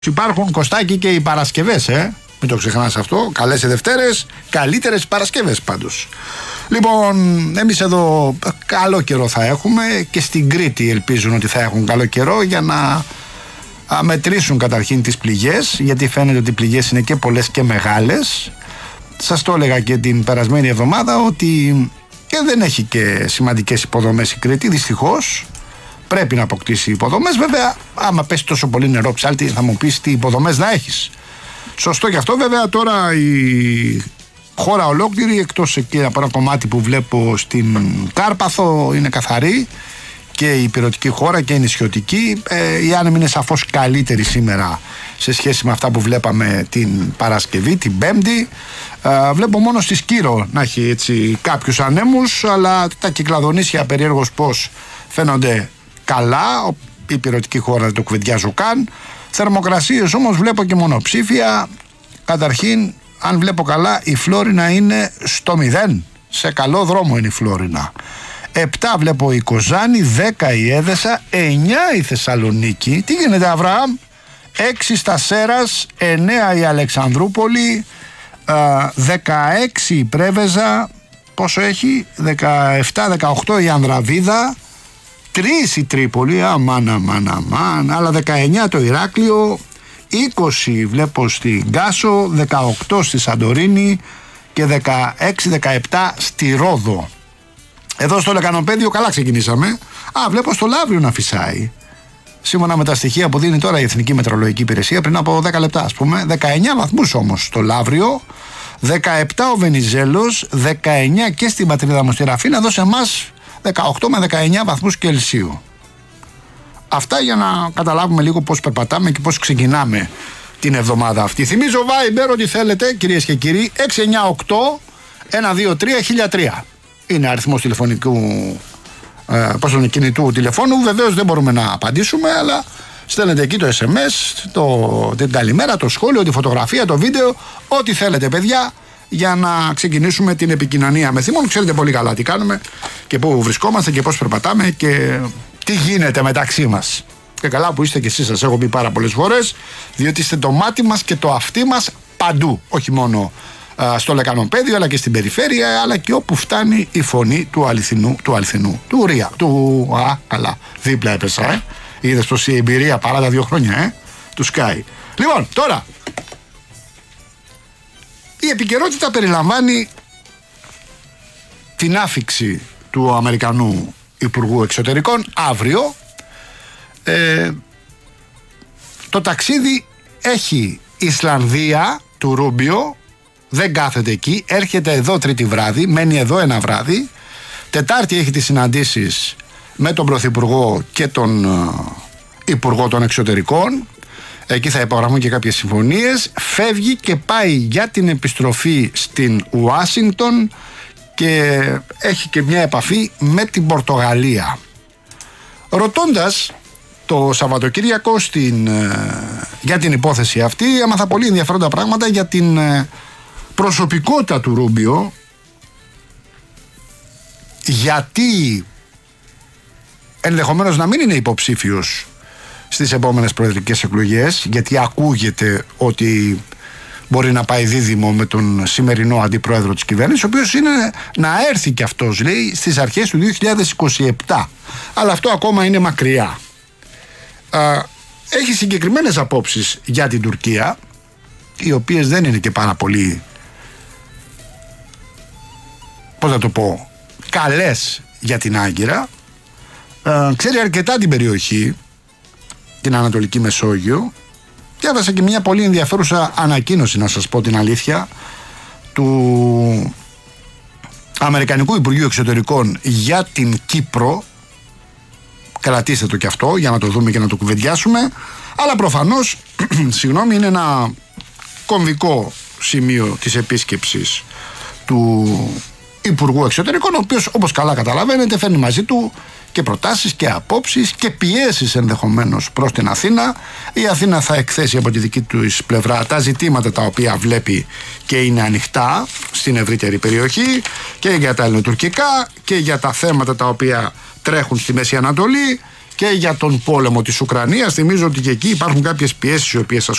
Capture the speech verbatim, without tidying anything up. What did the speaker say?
Υπάρχουν, Κωστάκι, και οι Παρασκευές, ε. Μην το ξεχνάς αυτό. Καλές οι Δευτέρες, καλύτερες Παρασκευές πάντως. Λοιπόν, εμείς εδώ καλό καιρό θα έχουμε και στην Κρήτη ελπίζουν ότι θα έχουν καλό καιρό για να μετρήσουν καταρχήν τις πληγές, γιατί φαίνεται ότι οι πληγές είναι και πολλές και μεγάλες. Σας το έλεγα και την περασμένη εβδομάδα ότι και δεν έχει και σημαντικές υποδομές η Κρήτη, δυστυχώς. Πρέπει να αποκτήσει υποδομές. Βέβαια, άμα πέσει τόσο πολύ νερό ψάλτη, θα μου πεις τι υποδομές να έχεις. Σωστό και αυτό. Βέβαια, τώρα η χώρα ολόκληρη, εκτός και από ένα κομμάτι που βλέπω στην Κάρπαθο, είναι καθαρή, και η ηπειρωτική χώρα και η νησιωτική. Ε, η άνεμη είναι σαφώς καλύτερη σήμερα σε σχέση με αυτά που βλέπαμε την Παρασκευή, την Πέμπτη. Ε, βλέπω μόνο στη Σκύρο να έχει έτσι κάποιους ανέμους, αλλά τα Κυκλαδονήσια περίεργως πώς φαίνονται καλά. Η ηπειρωτική χώρα δεν το κουβεντιάζω καν. Θερμοκρασίες όμως βλέπω και μονοψήφια. Καταρχήν, αν βλέπω καλά, η Φλόρινα είναι στο μηδέν. Σε καλό δρόμο είναι η Φλόρινα. επτά βλέπω η Κοζάνη, δέκα η Έδεσα, εννιά η Θεσσαλονίκη. Τι γίνεται, Αβραάμ? έξι στα Σέρας, εννιά η Αλεξανδρούπολη, δεκαέξι η Πρέβεζα, πόσο έχει, δεκαεπτά δεκαοκτώ η Ανδραβίδα, τρία η Τρίπολη, αμάν αμάν αμάν, άλλα δεκαεννιά το Ηράκλειο, είκοσι βλέπω στη Γκάσο, δεκαοκτώ στη Σαντορίνη και δεκαέξι δεκαεπτά στη Ρόδο. Εδώ στο Λεκανοπέδιο καλά ξεκινήσαμε. Α, βλέπω στο Λαύριο να φυσάει. Σύμφωνα με τα στοιχεία που δίνει τώρα η Εθνική Μετεωρολογική Υπηρεσία, πριν από δέκα λεπτά, ας πούμε. δεκαεννιά βαθμούς όμως στο Λαύριο, δεκαεπτά ο Βενιζέλος, δεκαεννιά και στην πατρίδα μου στη Ραφίνα. Εδώ σε εμάς δεκαοκτώ με δεκαεννιά βαθμούς Κελσίου. Αυτά για να καταλάβουμε λίγο πώς περπατάμε και πώς ξεκινάμε την εβδομάδα αυτή. Θυμίζω Viber ότι θέλετε, κυρίες και κύριοι, έξι εννιά οκτώ ένα δύο τρία χίλια τρία. Είναι αριθμός τηλεφωνικού, ε, πώς είναι, κινητού τηλεφώνου. Βεβαίως δεν μπορούμε να απαντήσουμε, αλλά στέλνετε εκεί το ες εμ ες, το, την καλημέρα, το σχόλιο, τη φωτογραφία, το βίντεο, ό,τι θέλετε, παιδιά, για να ξεκινήσουμε την επικοινωνία με θυμών. Ξέρετε πολύ καλά τι κάνουμε και πού βρισκόμαστε και πώς περπατάμε και τι γίνεται μεταξύ μας. Και καλά που είστε και εσείς, σας έχω πει πάρα πολλές φορές, διότι είστε το μάτι μας και το αυτί μας παντού, όχι μόνο στο Λεκανοπέδιο, αλλά και στην περιφέρεια, αλλά και όπου φτάνει η φωνή του αληθινού, του αληθινού, του Ρία, του, α, καλά, δίπλα έπεσα, ε. Είδες πως η εμπειρία παρά τα δύο χρόνια, ε, του σκάει. Λοιπόν, τώρα, η επικαιρότητα περιλαμβάνει την άφιξη του Αμερικανού Υπουργού Εξωτερικών αύριο. Ε, το ταξίδι έχει Ισλανδία του Ρούμπιο. Δεν κάθεται εκεί, έρχεται εδώ Τρίτη βράδυ, μένει εδώ ένα βράδυ. Τετάρτη έχει τις συναντήσεις με τον Πρωθυπουργό και τον Υπουργό των Εξωτερικών. Εκεί θα υπογραφούν και κάποιες συμφωνίες. Φεύγει και πάει για την επιστροφή στην Ουάσιγκτον και έχει και μια επαφή με την Πορτογαλία. Ρωτώντας το Σαββατοκύριακο στην, για την υπόθεση αυτή, έμαθα πολύ ενδιαφέροντα πράγματα για την προσωπικότητα του Ρούμπιο, γιατί ενδεχομένως να μην είναι υποψήφιος στις επόμενες προεδρικές εκλογές, γιατί ακούγεται ότι μπορεί να πάει δίδυμο με τον σημερινό αντιπρόεδρο της κυβέρνησης, ο οποίος είναι να έρθει και αυτός, λέει, στις αρχές του δύο χιλιάδες είκοσι επτά, αλλά αυτό ακόμα είναι μακριά. Έχει συγκεκριμένες απόψεις για την Τουρκία, οι οποίες δεν είναι και πάρα πολύ, πώς να το πω, καλές για την Άγκυρα. Ε, ξέρει αρκετά την περιοχή, την Ανατολική Μεσόγειο. Διάβασα και μια πολύ ενδιαφέρουσα ανακοίνωση, να σας πω την αλήθεια, του Αμερικανικού Υπουργείου Εξωτερικών για την Κύπρο. Κρατήστε το κι αυτό για να το δούμε και να το κουβεντιάσουμε. Αλλά προφανώς, συγγνώμη, είναι ένα κομβικό σημείο της επίσκεψης του Υπουργού Εξωτερικών, ο οποίος, όπως καλά καταλαβαίνετε, φέρνει μαζί του και προτάσεις και απόψεις και πιέσεις ενδεχομένως προς την Αθήνα. Η Αθήνα θα εκθέσει από τη δική του πλευρά τα ζητήματα τα οποία βλέπει και είναι ανοιχτά στην ευρύτερη περιοχή, και για τα ελληνοτουρκικά και για τα θέματα τα οποία τρέχουν στη Μέση Ανατολή και για τον πόλεμο της Ουκρανίας. Θυμίζω ότι και εκεί υπάρχουν κάποιες πιέσεις οι οποίες